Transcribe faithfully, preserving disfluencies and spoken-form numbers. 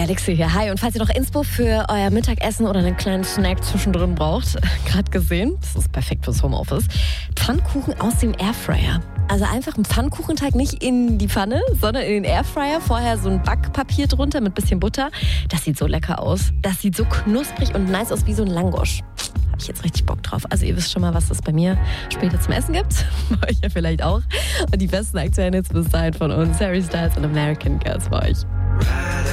Alexi hier, hi. Und falls ihr noch Inspo für euer Mittagessen oder einen kleinen Snack zwischendrin braucht, gerade gesehen, das ist perfekt fürs Homeoffice, Pfannkuchen aus dem Airfryer. Also einfach einen Pfannkuchenteig nicht in die Pfanne, sondern in den Airfryer. Vorher so ein Backpapier drunter mit bisschen Butter. Das sieht so lecker aus. Das sieht so knusprig und nice aus wie so ein Langosch. Habe ich jetzt richtig Bock drauf. Also ihr wisst schon mal, was es bei mir später zum Essen gibt. Bei euch ja vielleicht auch. Und die besten aktuellen Hits bis dahin von uns. Harry Styles und American Girls für euch.